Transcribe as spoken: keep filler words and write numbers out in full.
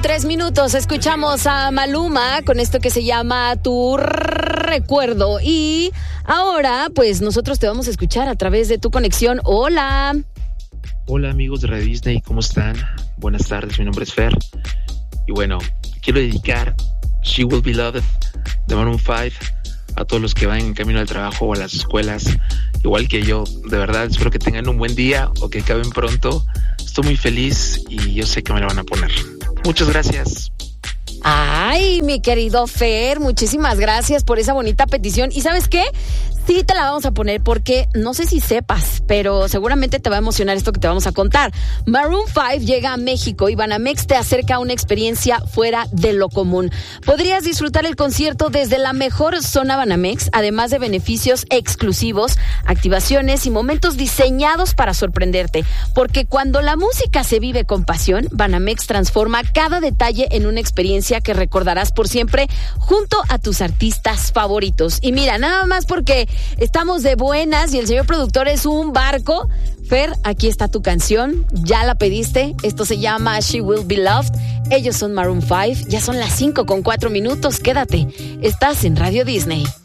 tres minutos. Escuchamos a Maluma con esto que se llama Tu Recuerdo. Y ahora, pues nosotros te vamos a escuchar a través de tu conexión. Hola. Hola amigos de Radio Disney, ¿cómo están? Buenas tardes, mi nombre es Fer. Y bueno, quiero dedicar She Will Be Loved de Maroon five a todos los que van en camino al trabajo o a las escuelas, igual que yo. De verdad, espero que tengan un buen día o que acaben pronto. Estoy muy feliz y yo sé que me la van a poner. Muchas gracias. Ay, mi querido Fer, muchísimas gracias por esa bonita petición. ¿Y sabes qué? Sí te la vamos a poner porque no sé si sepas, pero seguramente te va a emocionar esto que te vamos a contar. Maroon five llega a México y Banamex te acerca a una experiencia fuera de lo común. Podrías disfrutar el concierto desde la mejor zona Banamex, además de beneficios exclusivos, activaciones y momentos diseñados para sorprenderte. Porque cuando la música se vive con pasión, Banamex transforma cada detalle en una experiencia que recordarás por siempre junto a tus artistas favoritos. Y mira, nada más porque estamos de buenas y el señor productor es un barco. Fer, aquí está tu canción, ya la pediste. Esto se llama She Will Be Loved. Ellos son Maroon five. Ya son las cinco con cuatro minutos. Quédate, estás en Radio Disney.